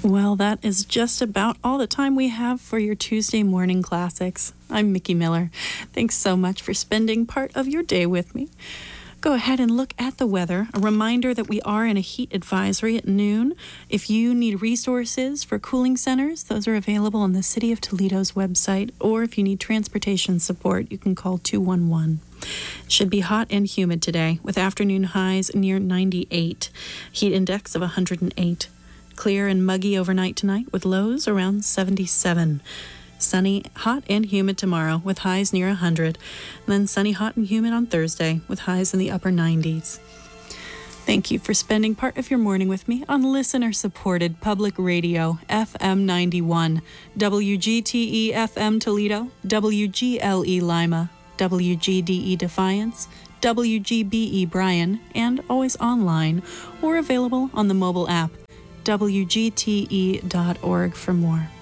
Well, that is just about all the time we have for your Tuesday morning classics. I'm Mickey Miller. Thanks so much for spending part of your day with me. Go ahead and look at the weather. A reminder that we are in a heat advisory at noon. If you need resources for cooling centers, those are available on the City of Toledo's website, or if you need transportation support, you can call 211. Should be hot and humid today, with afternoon highs near 98. Heat index of 108. Clear and muggy overnight tonight, with lows around 77. Sunny, hot, and humid tomorrow, with highs near 100. And then sunny, hot, and humid on Thursday, with highs in the upper 90s. Thank you for spending part of your morning with me on listener-supported public radio, FM 91, WGTE FM Toledo, WGLE Lima, WGDE Defiance, WGBE Bryan, and always online or available on the mobile app, WGTE.org for more.